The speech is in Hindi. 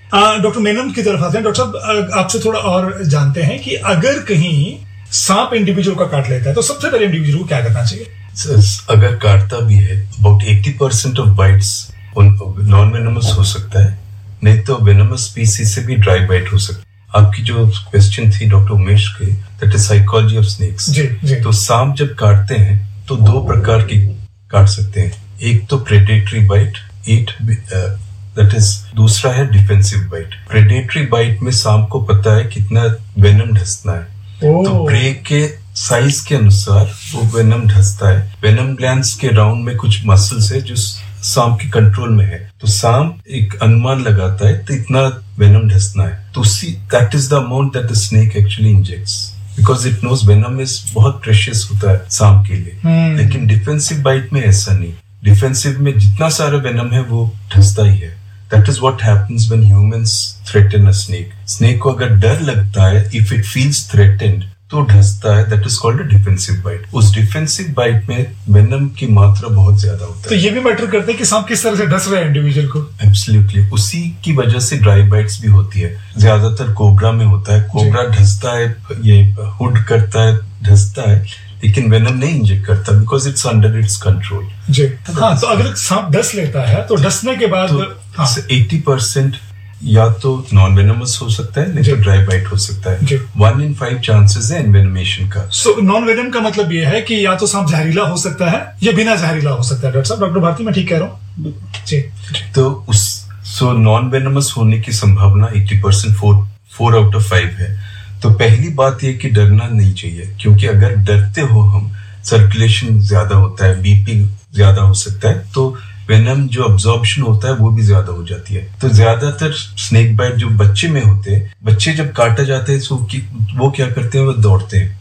डॉक्टर मेनन की तरफ आते हैं। डॉक्टर साहब, आपसे थोड़ा और जानते हैं कि अगर कहीं सांप इंडिविजुअल का काट लेता है तो सबसे पहले इंडिविजुअल को क्या करना चाहिए? अगर काटता भी है, about 80% of bytes non venomous हो सकता है, नहीं तो वेनमस स्पीसीज से भी ड्राई बाइट हो सकता है। आपकी जो क्वेश्चन थी डॉक्टर उमेश के, that is psychology of snakes. तो सांप जब काटते हैं तो दो प्रकार की काट सकते हैं। एक तो प्रेडेटरी बाइट, दैट इज, दूसरा है डिफेंसिव बाइट। प्रेडेटरी बाइट में सांप को पता है कितना वेनम ढसना है, तो प्रे के साइज के अनुसार वो वेनम ढसता है। वेनम ग्लैंड्स के राउंड में कुछ मसल्स है जो सांप के कंट्रोल में है, तो सांप एक अनुमान लगाता है तो इतना वेनम ढसना है, तो that is the amount that the snake actually injects, because it knows venom is बहुत प्रेशियस होता है सांप के लिए। लेकिन डिफेंसिव बाइट में ऐसा नहीं। डिफेंसिव में जितना सारा वेनम है वो ढसता ही है। That is what happens when humans threaten a snake. Snake को अगर डर लगता है, इफ इट फील्स थ्रेटेंड, तो ढसता है। That is called a defensive bite. उस डिफेंसिव बाइट में वेनम की मात्रा बहुत ज्यादा होता है। तो ये भी मैटर करता है कि सांप किस तरह से ढस रहा है इंडिविजुअल को। एब्सोल्युटली, उसी की वजह से ड्राई बाइट्स भी होती है। ज्यादातर कोबरा में होता है। कोबरा ढसता है, ये हुड करता है, ढसता है, लेकिन वेनम नहीं इंजेक्ट करता because it's under its control. जी हाँ, तो अगर सांप डस लेता है तो डसने के बाद 80% या तो नॉन वेनमस हो सकता है, नहीं तो ड्राई बाइट हो सकता है। 1 in 5 चांसेस है एनवेनमेशन का। सो नॉन वेनम का मतलब ये है कि या तो सांप जहरीला हो सकता है या बिना जहरीला हो सकता है। डॉक्टर साहब, डॉक्टर भारती, मैं ठीक कह रहा हूँ जी? तो नॉन वेनमस होने की संभावना 80%, 4 out of 5 है। तो पहली बात ये कि डरना नहीं चाहिए, क्योंकि अगर डरते हो हम, सर्कुलेशन ज्यादा होता है, बीपी ज्यादा हो सकता है, तो वेनम जो अब्जॉर्प्शन होता है वो भी ज्यादा हो जाती है। तो ज्यादातर स्नेक बाइट जो बच्चे में होते हैं, बच्चे जब काटा जाते हैं तो वो क्या करते हैं, वो दौड़ते हैं।